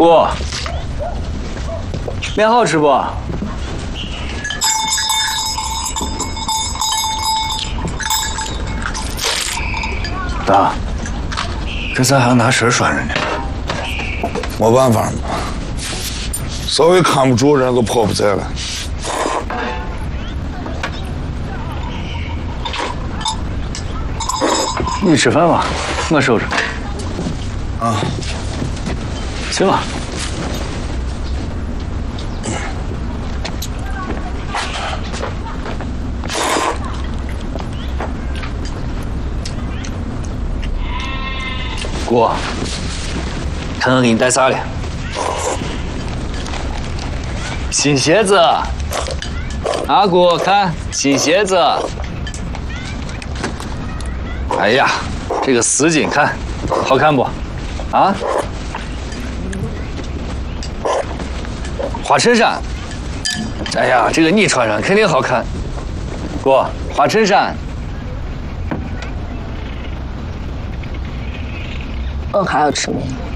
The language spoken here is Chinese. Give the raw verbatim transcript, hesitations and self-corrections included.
姑，面好吃不？大，这咋还要拿绳拴着呢？ 没办法嘛，稍微看不住人就跑不在了。 你吃饭吧，我收拾。 啊， 行吧。姑，看看给你带啥了？新鞋子。阿姑，看新鞋子。哎呀，这个丝巾看好看不？啊？花衬衫。哎呀，这个你穿上肯定好看。姑，花衬衫。 我还要吃面。